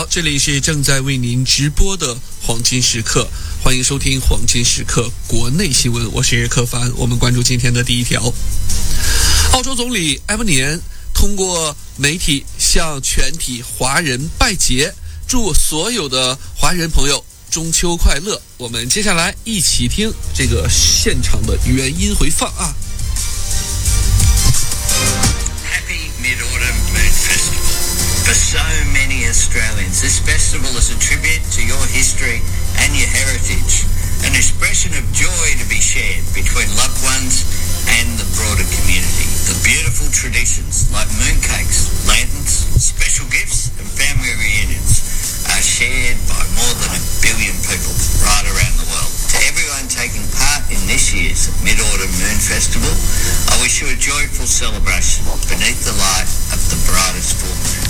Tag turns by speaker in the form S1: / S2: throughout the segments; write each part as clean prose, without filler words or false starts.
S1: 好，这里是正在为您直播的黄金时刻，欢迎收听黄金时刻国内新闻，我是柯凡。我们关注今天的第一条。澳洲总理埃文尼恩通过媒体向全体华人拜节，祝所有的华人朋友中秋快乐。我们接下来一起听这个现场的原音回放啊。
S2: Happy Mid-Autumn Moon Festival. For so many Australians, this festival is a tribute to your history and your heritage, an expression of joy to be shared between loved ones and the broader community. The beautiful traditions like mooncakes, lanterns, special gifts and family reunions are shared by more than 1 billion people right around the world. To everyone taking part in this year's Mid-Autumn Moon Festival, I wish you a joyful celebration beneath the light of the brightest full moon.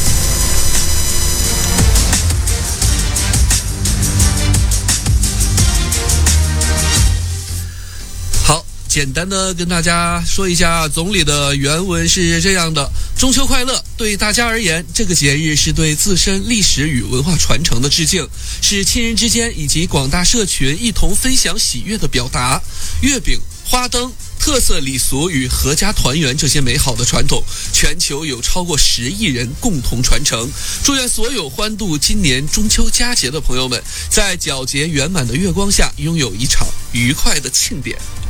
S1: 简单的跟大家说一下，总理的原文是这样的：中秋快乐！对大家而言，这个节日是对自身历史与文化传承的致敬，是亲人之间以及广大社群一同分享喜悦的表达。月饼、花灯、特色礼俗与阖家团圆这些美好的传统，全球有超过10亿人共同传承。祝愿所有欢度今年中秋佳节的朋友们，在皎洁圆满的月光下，拥有一场愉快的庆典。